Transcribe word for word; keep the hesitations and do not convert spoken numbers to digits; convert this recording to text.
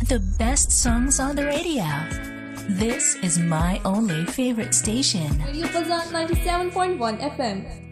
the best songs on the radio. This is my only favorite station. Radio Fazan ninety-seven point one F M.